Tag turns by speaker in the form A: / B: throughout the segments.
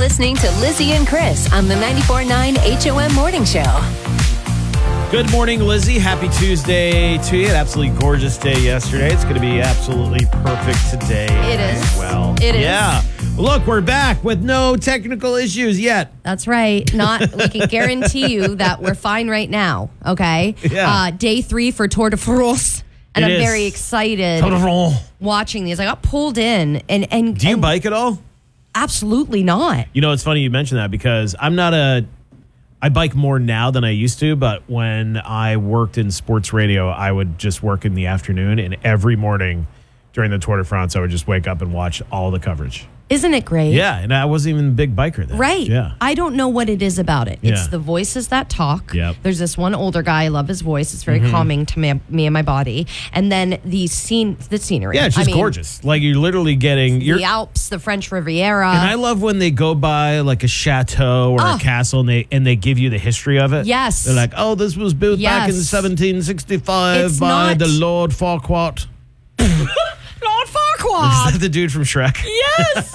A: listening to Lizzie and Chris on the 94.9 HOM Morning Show.
B: Good morning, Lizzie. Happy Tuesday to you. An absolutely gorgeous day yesterday. It's going to be absolutely perfect today.
C: It is.
B: As well.
C: It is.
B: Yeah. Look, we're back with no technical issues yet.
C: That's right. We can guarantee you that we're fine right now. Okay.
B: Yeah.
C: Day 3 for Tour de France. And I'm very excited watching these. I got pulled in and
B: Do you bike at all?
C: Absolutely not.
B: You know, it's funny you mention that because I bike more now than I used to, but when I worked in sports radio, I would just work in the afternoon, and every morning during the Tour de France, I would just wake up and watch all the coverage.
C: Isn't it great?
B: Yeah, and I wasn't even a big biker then.
C: Right.
B: Yeah.
C: I don't know what it is about it. It's
B: Yeah.
C: the voices that talk.
B: Yep.
C: There's this one older guy. I love his voice. It's very calming to me and my body. And then the scenery.
B: Yeah, it's just gorgeous. Like you're literally getting
C: the Alps, the French Riviera.
B: And I love when they go by like a chateau or a castle and they give you the history of it.
C: Yes.
B: They're like, oh, this was built back in
C: Yes.
B: 1765
C: It's
B: by
C: not-
B: the Lord Farquaad.
C: Lord
B: Is
C: Farquaad.
B: that the dude from Shrek?
C: Yes.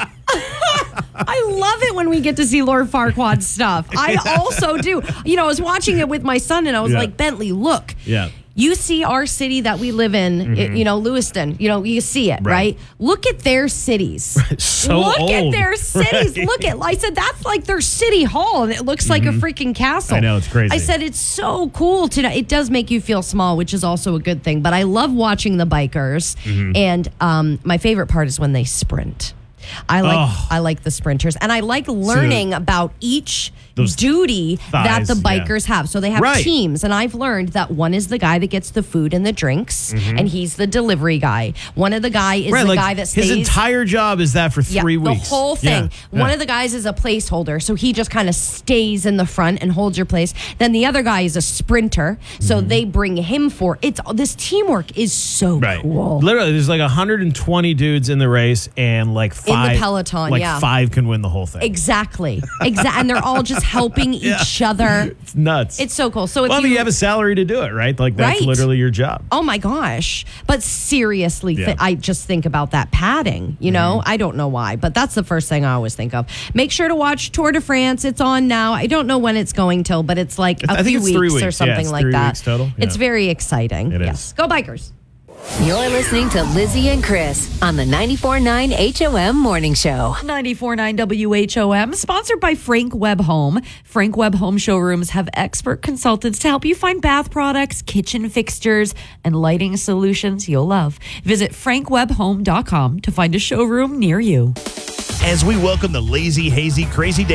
C: I love it when we get to see Lord Farquaad stuff. I also do. You know, I was watching it with my son and I was like, Bentley, look.
B: Yeah.
C: You see our city that we live in, Lewiston, you see it, right? Look at their cities.
B: So
C: Look
B: old.
C: at their cities.
B: Right.
C: I said, that's like their city hall, and it looks like a freaking castle.
B: I know, it's crazy.
C: I said, it's so cool. It does make you feel small, which is also a good thing. But I love watching the bikers, and my favorite part is when they sprint. I like the sprinters, and I like learning about each duty that the bikers have. So they have teams, and I've learned that one is the guy that gets the food and the drinks, and he's the delivery guy. One of the guy is the guy that stays.
B: His entire job is that for 3 weeks.
C: The whole thing.
B: Yeah.
C: One of the guys is a placeholder, so he just kind of stays in the front and holds your place. Then the other guy is a sprinter, so they bring him for this teamwork is so cool.
B: Literally, there's like 120 dudes in the race, and like 5
C: in the peloton,
B: like 5 can win the whole thing.
C: Exactly. And they're all just helping each other.
B: It's nuts.
C: It's so cool. So if
B: you have a salary to do it, right? Like that's literally your job.
C: Oh my gosh. But seriously, I just think about that padding, I don't know why, but that's the first thing I always think of. Make sure to watch Tour de France. It's on now. I don't know when it's going till, but it's like a few weeks
B: 3 weeks
C: or something like
B: 3
C: that.
B: Weeks total. Yeah.
C: It's very exciting.
B: It
C: yes.
B: is.
C: Go Bikers.
A: You're listening to Lizzie and Chris on the 94.9 HOM Morning Show.
D: 94.9 WHOM, sponsored by Frank Webb Home. Frank Webb Home showrooms have expert consultants to help you find bath products, kitchen fixtures, and lighting solutions you'll love. Visit frankwebbhome.com to find a showroom near you.
E: As we welcome the lazy, hazy, crazy day